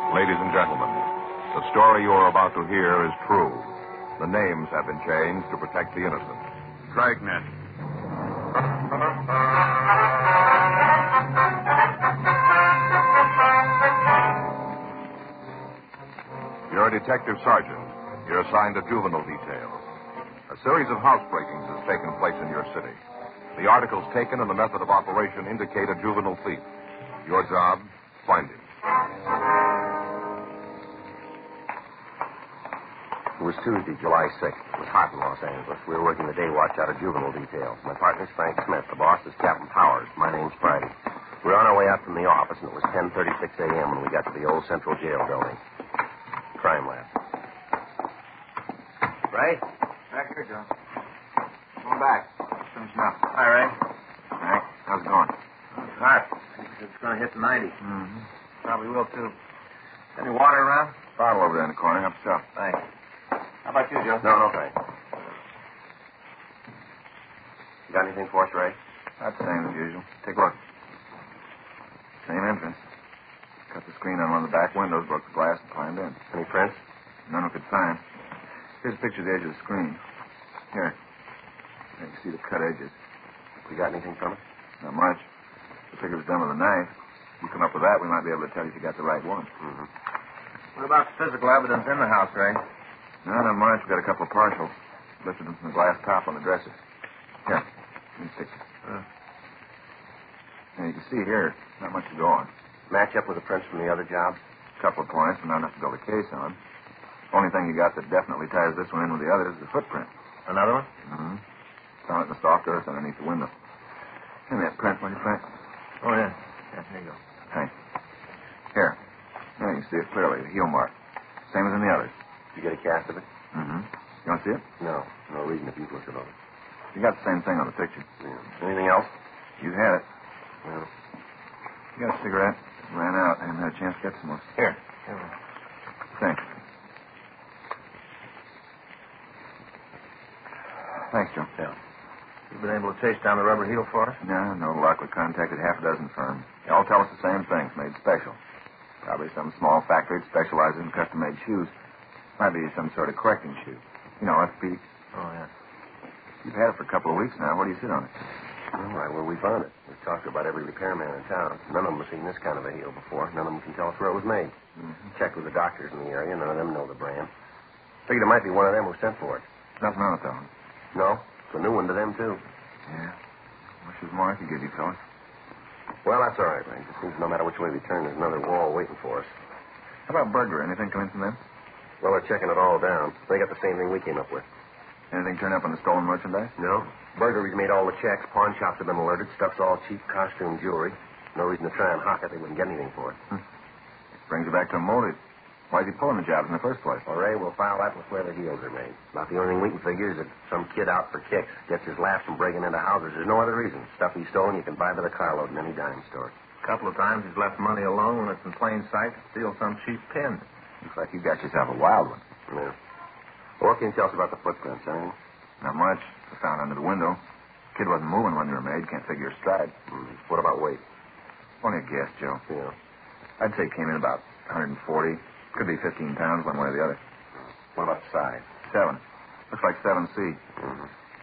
Ladies and gentlemen, the story you are about to hear is true. The names have been changed to protect the innocent. Dragnet. You're a detective sergeant. You're assigned to juvenile detail. A series of housebreakings has taken place in your city. The articles taken and the method of operation indicate a juvenile thief. Your job, find him. It was Tuesday, July 6th. It was hot in Los Angeles. We were working the day watch out of juvenile detail. My partner's Frank Smith. The boss is Captain Powers. My name's Friday. We were on our way out from the office, and it was 10:36 a.m. when we got to the old Central Jail building. Crime lab. Ray? Back here, Joe. Going back. Finishing up. Hi, Ray. Frank, how's it going? It's hot. It's going to hit the 90. Mm-hmm. Probably will, too. Any water around? Bottle over there in the corner. Help yourself. Thanks. How about you, Joe? No, thanks. You got anything for us, Ray? That's the same as usual. Take a look. Same entrance. Cut the screen on one of the back windows, broke the glass, and climbed in. Any prints? None we could find. Here's a picture of the edge of the screen. Here. There you see the cut edges. You got anything from it? Not much. The figure was done with a knife. If you come up with that, we might be able to tell you if you got the right one. Mm-hmm. What about the physical evidence in the house, Ray? No, not much. We got a couple of partials. Lifted them from the glass top on the dresser. Here. Let me stick it. Now, you can see here, not much to go on. Match up with the prints from the other job? Couple of points, but not enough to build a case on. Only thing you got that definitely ties this one in with the others is the footprint. Another one? Mm-hmm. Found it in the soft earth underneath the window. Give me that print, will you, Frank? Oh, yeah. Yeah, here you go. Thanks. Here. Now you can see it clearly, the heel mark. Same as in the others. Did you get a cast of it? Mm-hmm. You want to see it? No. No reason if you've looked it over. You got the same thing on the picture. Yeah. Anything else? You had it. No. You got a cigarette? Ran out. I haven't had a chance to get some more. Here. Thanks. Thanks, Joe. Yeah. You've been able to chase down the rubber heel for us? No, no luck. We contacted half a dozen firms. They all tell us the same thing. It's made special. Probably some small factory that specializes in custom-made shoes. Might be some sort of correcting shoe. You know, FP. Oh, yeah. You've had it for a couple of weeks now. Where do you sit on it? All right, well, we found it. We've talked to about every repairman in town. None of them have seen this kind of a heel before. None of them can tell us where it was made. Mm-hmm. Checked with the doctors in the area. None of them know the brand. Figured it might be one of them who sent for it. Nothing on it, though. No? It's a new one to them, too. Yeah. Wish there was more I could give you, fellas. Well, that's all right, Ray. It seems no matter which way we turn, there's another wall waiting for us. How about burglary? Anything come in from them? Well, they're checking it all down. They got the same thing we came up with. Anything turn up on the stolen merchandise? No. Burglary's made all the checks. Pawn shops have been alerted. Stuff's all cheap costume jewelry. No reason to try and hock it. They wouldn't get anything for it. Brings you back to a motive. Why's he pulling the jobs in the first place? Well, Ray, we'll file that with where the heels are made. About the only thing we can figure is that some kid out for kicks gets his laughs from breaking into houses. There's no other reason. Stuff he's stolen you can buy by the carload in any dime store. A couple of times he's left money alone when it's in plain sight to steal some cheap pin. Looks like you got yourself a wild one. Yeah. Well, what can you tell us about the footprints, anything? Not much. We found under the window. Kid wasn't moving when they were made. Can't figure his stride. What about weight? Only a guess, Joe. Yeah. I'd say it came in about 140. Could be 15 pounds one way or the other. What about size? 7. Looks like 7C. Mm-hmm.